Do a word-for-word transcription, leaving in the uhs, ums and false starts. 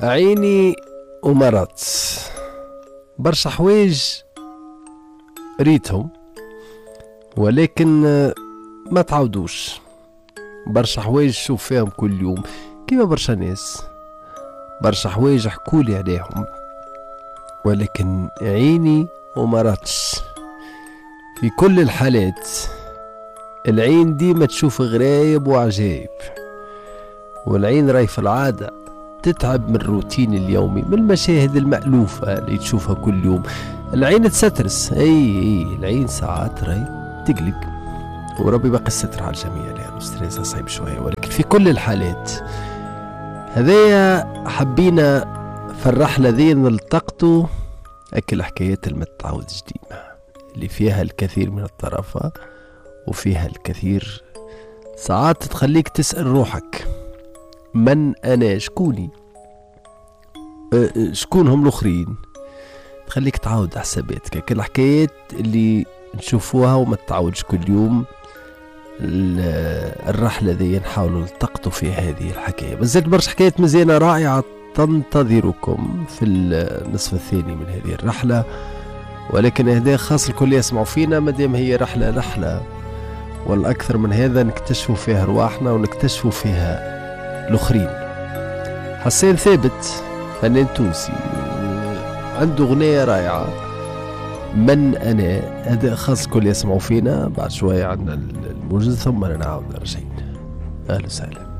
عيني ومرض. برشا حوايج ريتهم ولكن ما تعودوش. برشا حوايج شوف فيهم كل يوم كيما برشا ناس. برشا حوايج حكولي عليهم ولكن عيني ومرضش. في كل الحالات العين ديما تشوف غرايب وعجائب، والعين راي في العادة تتعب من الروتين اليومي، من المشاهد المألوفة اللي تشوفها كل يوم. العين تسترس، اي اي العين ساعات راي تقلق، وربي بقى الستر على الجميع لأنه ستريس صعيب شوية. ولكن في كل الحالات هذايا حبينا في الرحلة ذي نلتقطوا أكل الحكايات المتعودش ديما اللي فيها الكثير من الطرفة وفيها الكثير ساعات تخليك تسأل روحك من أنا، شكوني، أه شكون هم الآخرين، تخليك تعاود حساباتك. كل الحكايات اللي نشوفوها وما تتعودش كل يوم. الرحلة ذي نحاولوا نلتقطوا في هذه الحكاية. بزيت برشا حكايات مزيانة رائعة تنتظركم في النصف الثاني من هذه الرحلة، ولكن اهداء خاص الكل يسمعوا فينا مادام هي رحلة رحلة، والأكثر من هذا نكتشفوا فيها رواحنا ونكتشفوا فيها الآخرين. حسين ثابت فنان تونسي عنده أغنية رائعة من أنا، هذا خاص الكل يسمعوا فينا. بعد شوية عندنا الموجز ثم نعاود راجعين. أهلا وسهلا.